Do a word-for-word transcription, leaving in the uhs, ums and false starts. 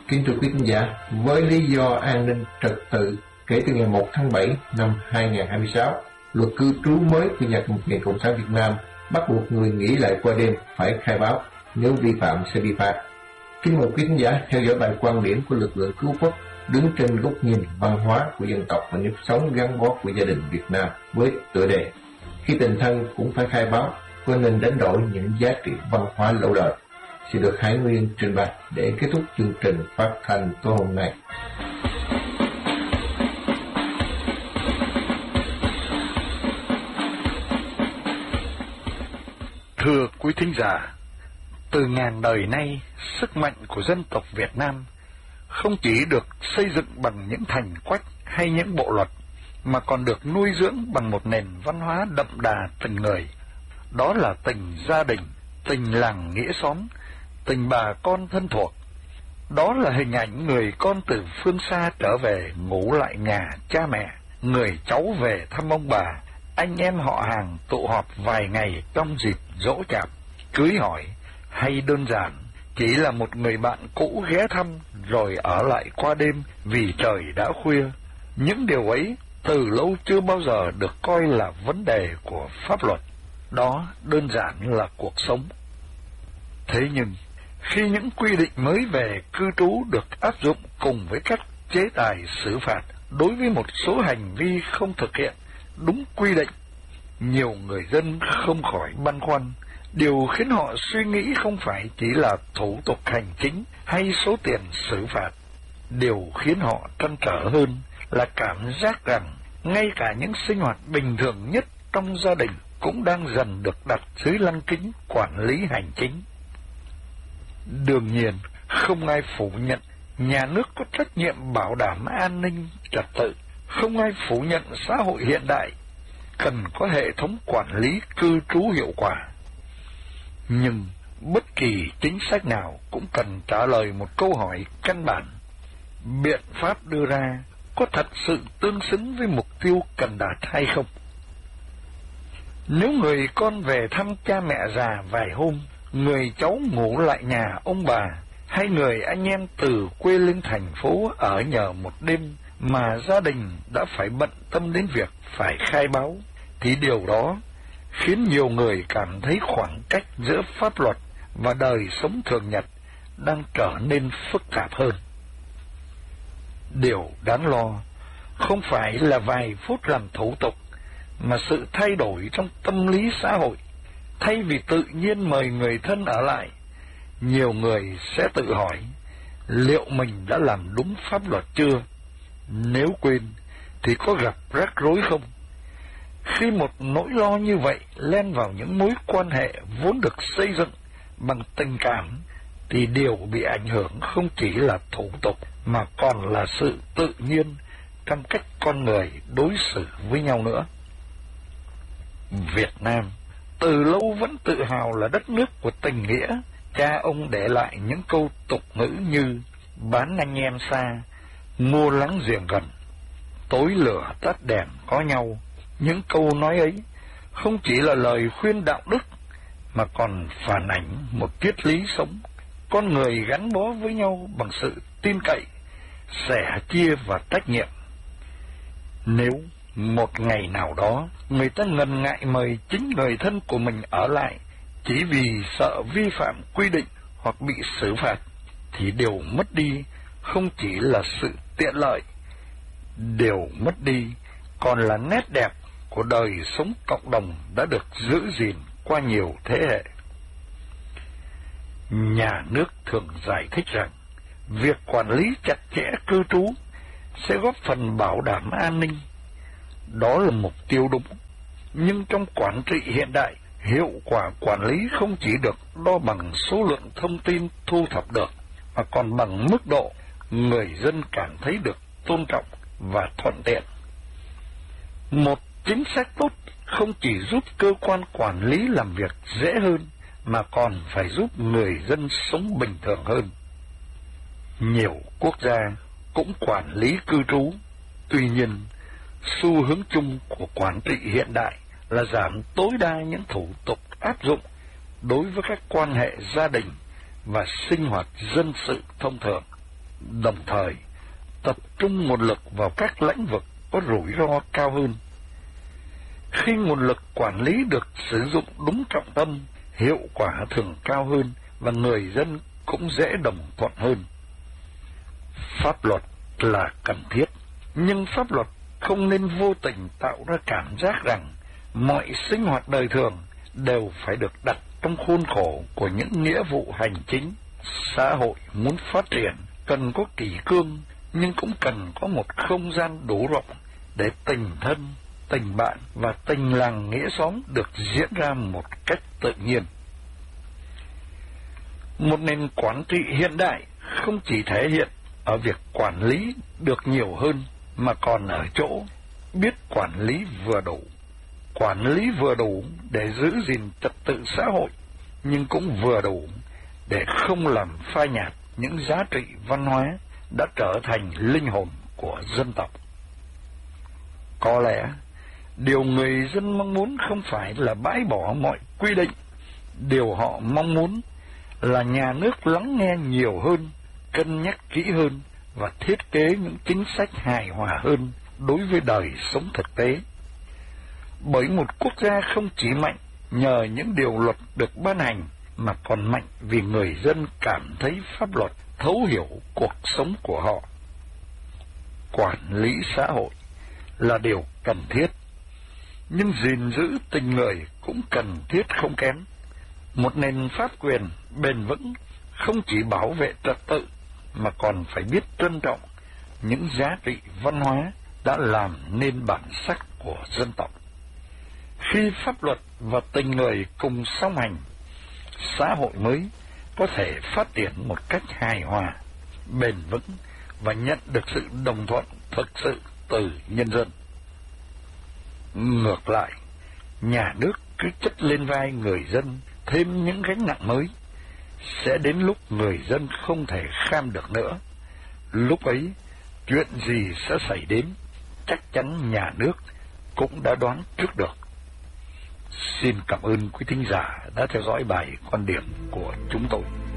Kính thưa quý khán giả, với lý do an ninh trật tự, kể từ ngày một tháng bảy năm hai nghìn không trăm hai mươi sáu, luật cư trú mới của Nhật một nền Cộng sản Việt Nam bắt buộc người nghỉ lại qua đêm phải khai báo, nếu vi phạm sẽ bị phạt. Kính mời quý khán giả theo dõi bài quan điểm của lực lượng cứu quốc đứng trên góc nhìn văn hóa của dân tộc và nếp sống gắn bó của gia đình Việt Nam với tựa đề Khi tình thân cũng phải khai báo, có nên đánh đổi những giá trị văn hóa lâu đời. Sẽ được Hải Nguyên trình bày để kết thúc chương trình phát thanh tối hôm nay. Thưa quý thính giả, từ ngàn đời nay, sức mạnh của dân tộc Việt Nam không chỉ được xây dựng bằng những thành quách hay những bộ luật, mà còn được nuôi dưỡng bằng một nền văn hóa đậm đà tình người. Đó là tình gia đình, tình làng nghĩa xóm, tình bà con thân thuộc. Đó là hình ảnh người con từ phương xa trở về ngủ lại nhà cha mẹ, người cháu về thăm ông bà, anh em họ hàng tụ họp vài ngày trong dịp giỗ chạp, cưới hỏi, hay đơn giản chỉ là một người bạn cũ ghé thăm rồi ở lại qua đêm vì trời đã khuya. Những điều ấy từ lâu chưa bao giờ được coi là vấn đề của pháp luật. Đó đơn giản là cuộc sống. Thế nhưng, khi những quy định mới về cư trú được áp dụng cùng với các chế tài xử phạt đối với một số hành vi không thực hiện đúng quy định, nhiều người dân không khỏi băn khoăn. Điều khiến họ suy nghĩ không phải chỉ là thủ tục hành chính hay số tiền xử phạt. Điều khiến họ trăn trở hơn là cảm giác rằng ngay cả những sinh hoạt bình thường nhất trong gia đình cũng đang dần được đặt dưới lăng kính quản lý hành chính. Đương nhiên, không ai phủ nhận nhà nước có trách nhiệm bảo đảm an ninh trật tự. Không ai phủ nhận xã hội hiện đại cần có hệ thống quản lý cư trú hiệu quả. Nhưng bất kỳ chính sách nào cũng cần trả lời một câu hỏi căn bản: biện pháp đưa ra có thật sự tương xứng với mục tiêu cần đạt hay không? Nếu người con về thăm cha mẹ già vài hôm, người cháu ngủ lại nhà ông bà, hay người anh em từ quê lên thành phố ở nhờ một đêm mà gia đình đã phải bận tâm đến việc phải khai báo, thì điều đó khiến nhiều người cảm thấy khoảng cách giữa pháp luật và đời sống thường nhật đang trở nên phức tạp hơn. Điều đáng lo không phải là vài phút làm thủ tục, mà sự thay đổi trong tâm lý xã hội. Thay vì tự nhiên mời người thân ở lại, nhiều người sẽ tự hỏi liệu mình đã làm đúng pháp luật chưa? Nếu quên thì có gặp rắc rối không? Khi một nỗi lo như vậy len vào những mối quan hệ vốn được xây dựng bằng tình cảm, thì điều bị ảnh hưởng không chỉ là thủ tục mà còn là sự tự nhiên trong cách con người đối xử với nhau nữa. Việt Nam từ lâu vẫn tự hào là đất nước của tình nghĩa. Cha ông để lại những câu tục ngữ như bán anh em xa, mua láng giềng gần, tối lửa tắt đèn có nhau. Những câu nói ấy không chỉ là lời khuyên đạo đức mà còn phản ảnh một triết lý sống. Con người gắn bó với nhau bằng sự tin cậy, sẻ chia và trách nhiệm. Nếu một ngày nào đó người ta ngần ngại mời chính người thân của mình ở lại chỉ vì sợ vi phạm quy định hoặc bị xử phạt, thì điều mất đi không chỉ là sự tiện lợi, điều mất đi còn là nét đẹp của đời sống cộng đồng đã được giữ gìn qua nhiều thế hệ. Nhà nước thường giải thích rằng việc quản lý chặt chẽ cư trú sẽ góp phần bảo đảm an ninh. Đó là mục tiêu đúng, nhưng trong quản trị hiện đại, hiệu quả quản lý không chỉ được đo bằng số lượng thông tin thu thập được, mà còn bằng mức độ người dân cảm thấy được tôn trọng và thuận tiện. Một chính sách tốt không chỉ giúp cơ quan quản lý làm việc dễ hơn, mà còn phải giúp người dân sống bình thường hơn. Nhiều quốc gia cũng quản lý cư trú, tuy nhiên xu hướng chung của quản trị hiện đại là giảm tối đa những thủ tục áp dụng đối với các quan hệ gia đình và sinh hoạt dân sự thông thường. đồng thời tập trung nguồn lực vào các lĩnh vực có rủi ro cao hơn. Khi nguồn lực quản lý được sử dụng đúng trọng tâm, hiệu quả thường cao hơn và người dân cũng dễ đồng thuận hơn. Pháp luật là cần thiết, nhưng pháp luật không nên vô tình tạo ra cảm giác rằng mọi sinh hoạt đời thường đều phải được đặt trong khuôn khổ của những nghĩa vụ hành chính. Xã hội muốn phát triển cần có kỷ cương, nhưng cũng cần có một không gian đủ rộng để tình thân, tình bạn và tình làng nghĩa xóm được diễn ra một cách tự nhiên. Một nền quản trị hiện đại không chỉ thể hiện ở việc quản lý được nhiều hơn, mà còn ở chỗ biết quản lý vừa đủ. Quản lý vừa đủ để giữ gìn trật tự xã hội, nhưng cũng vừa đủ để không làm phai nhạt những giá trị văn hóa đã trở thành linh hồn của dân tộc. Có lẽ, điều người dân mong muốn không phải là bãi bỏ mọi quy định. Điều họ mong muốn là nhà nước lắng nghe nhiều hơn, cân nhắc kỹ hơn và thiết kế những chính sách hài hòa hơn đối với đời sống thực tế. Bởi một quốc gia không chỉ mạnh nhờ những điều luật được ban hành, mà còn mạnh vì người dân cảm thấy pháp luật thấu hiểu cuộc sống của họ. Quản lý xã hội là điều cần thiết, nhưng gìn giữ tình người cũng cần thiết không kém. Một nền pháp quyền bền vững không chỉ bảo vệ trật tự, mà còn phải biết trân trọng những giá trị văn hóa đã làm nên bản sắc của dân tộc. Khi pháp luật và tình người cùng song hành, xã hội mới có thể phát triển một cách hài hòa, bền vững và nhận được sự đồng thuận thực sự từ nhân dân. Ngược lại, nhà nước cứ chất lên vai người dân thêm những gánh nặng mới, sẽ đến lúc người dân không thể kham được nữa. Lúc ấy, chuyện gì sẽ xảy đến, chắc chắn nhà nước cũng đã đoán trước được. Xin cảm ơn quý thính giả đã theo dõi bài quan điểm của chúng tôi.